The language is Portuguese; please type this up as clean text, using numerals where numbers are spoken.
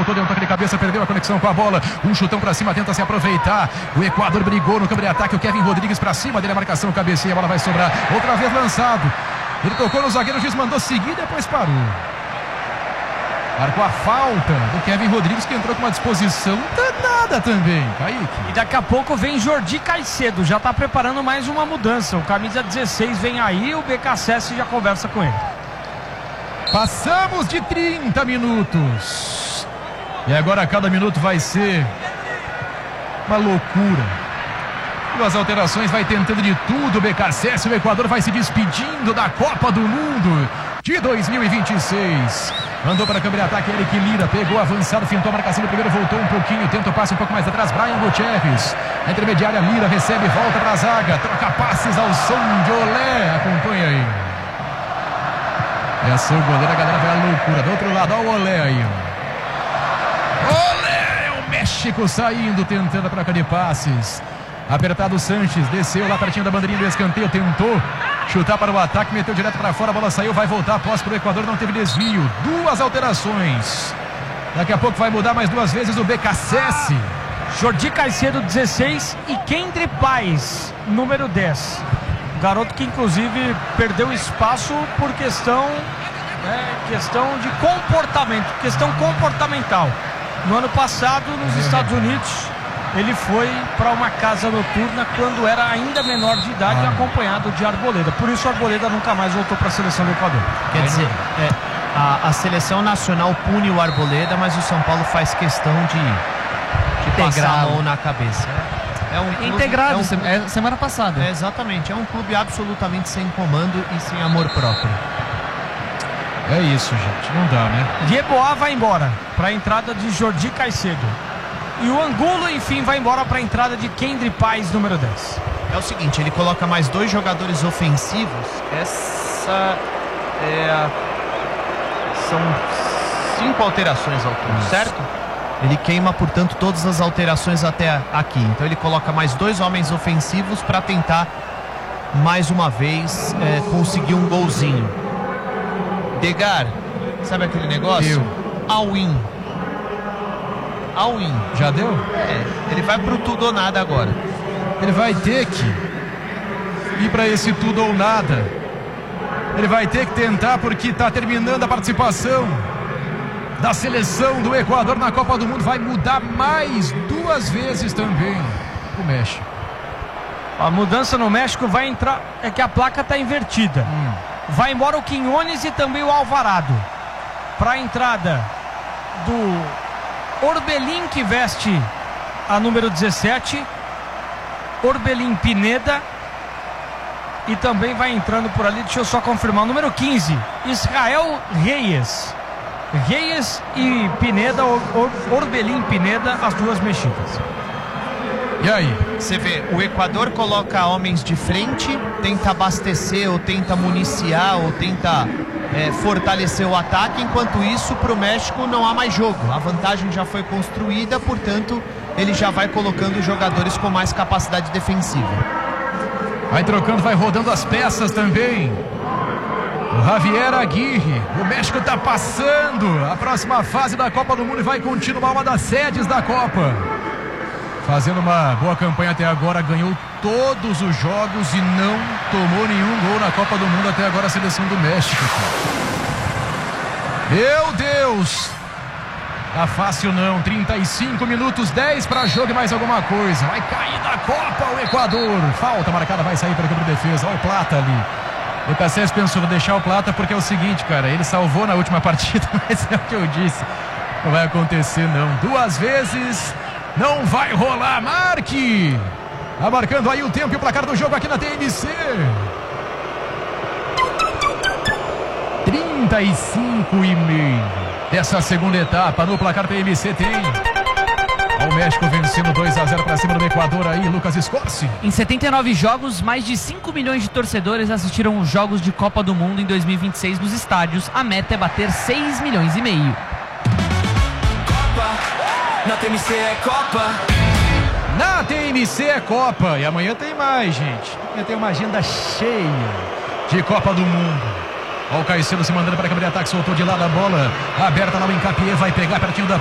soltou, deu um toque de cabeça, perdeu a conexão com a bola. Um chutão pra cima, tenta se aproveitar. O Equador brigou no campo de ataque. O Kevin Rodrigues pra cima dele, a marcação, cabeceia, a bola vai sobrar. Outra vez lançado. Ele tocou no zagueiro, o juiz mandou seguir, depois parou. Marcou a falta do Kevin Rodrigues, que entrou com uma disposição danada também, Kaique. E daqui a pouco vem Jordi Caicedo, já está preparando mais uma mudança. O camisa 16 vem aí, o BKSS já conversa com ele. Passamos de 30 minutos. E agora cada minuto vai ser uma loucura. Duas alterações, vai tentando de tudo o BKSS. O Equador vai se despedindo da Copa do Mundo de 2026. Mandou para a câmera de ataque, Eric Lira pegou avançado, fintou a marcação do primeiro, voltou um pouquinho, tenta o passe um pouco mais atrás, Brian Gutierrez. A intermediária, Lira recebe, volta para a zaga, troca passes ao som de Olé. Acompanha aí. Essa é o goleiro, a galera vai à loucura. Do outro lado, olha o Olé aí. Olé, é o México saindo, tentando a troca de passes. Apertado o Sanches, desceu lá pertinho da bandeirinha do escanteio, tentou chutar para o ataque, meteu direto para fora, a bola saiu, vai voltar, posse para o Equador, não teve desvio. Duas alterações. Daqui a pouco vai mudar mais duas vezes o BKSS. Jordi Caicedo, 16, e Kendry Paz, número 10. Garoto que inclusive perdeu espaço por questão de comportamento, questão comportamental. No ano passado, nos Estados Unidos, ele foi para uma casa noturna quando era ainda menor de idade, acompanhado de Arboleda. Por isso, Arboleda nunca mais voltou para a seleção do Equador. Quer dizer, a seleção nacional pune o Arboleda, mas o São Paulo faz questão de passar a mão na cabeça. Integrado, semana passada. Exatamente, é um clube absolutamente sem comando e sem amor próprio. É isso, gente, não dá, né? Yeboah vai embora para a entrada de Jordi Caicedo. E o Angulo, enfim, vai embora para a entrada de Kendry Paz, número 10. É o seguinte, ele coloca mais dois jogadores ofensivos. São 5 alterações ao todo, certo? Ele queima, portanto, todas as alterações até aqui. Então ele coloca mais dois homens ofensivos para tentar, mais uma vez, conseguir um golzinho. Degar, sabe aquele negócio? All-in. All-in. Já deu? Ele vai pro tudo ou nada agora. Ele vai ter que ir para esse tudo ou nada. Ele vai ter que tentar, porque está terminando a participação da seleção do Equador na Copa do Mundo. Vai mudar mais duas vezes também o México. A mudança no México vai entrar, é que a placa está invertida. Vai embora o Quinones e também o Alvarado. Para a entrada do Orbelín, que veste a número 17, Orbelín Pineda, e também vai entrando por ali, deixa eu só confirmar, o número 15, Israel Reyes e Pineda, Orbelín Pineda, as duas mexidas. E aí? Você vê, o Equador coloca homens de frente, tenta abastecer ou tenta municiar ou tenta fortalecer o ataque. Enquanto isso, para o México não há mais jogo, a vantagem já foi construída, portanto ele já vai colocando jogadores com mais capacidade defensiva. Vai trocando, vai rodando as peças também. O Javier Aguirre. O México está passando a próxima fase da Copa do Mundo e vai continuar uma das sedes da Copa. Fazendo uma boa campanha até agora, ganhou todos os jogos e não tomou nenhum gol na Copa do Mundo até agora, a seleção do México. Meu Deus! Tá fácil não, 35 minutos, 10 para jogo e mais alguma coisa. Vai cair da Copa o Equador. Falta marcada, vai sair para o campo de defesa. Olha o Plata ali. O Caceres pensou, vou deixar o Plata porque é o seguinte, cara, ele salvou na última partida, mas é o que eu disse. Não vai acontecer não. Duas vezes... Não vai rolar, marque! Tá marcando aí o tempo e o placar do jogo aqui na TMC. 35,5 dessa segunda etapa no placar TMC tem. O México vencendo 2-0 para cima do Equador aí, Lucas Scorsi. Em 79 jogos, mais de 5 milhões de torcedores assistiram os jogos de Copa do Mundo em 2026 nos estádios. A meta é bater 6 milhões e meio. Na TMC é Copa. Na TMC é Copa. E amanhã tem mais, gente. Amanhã tem uma agenda cheia de Copa do Mundo. Olha o Caicedo se mandando para a câmera de ataque. Soltou de lado a bola. Aberta lá o Encapié. Vai pegar pertinho da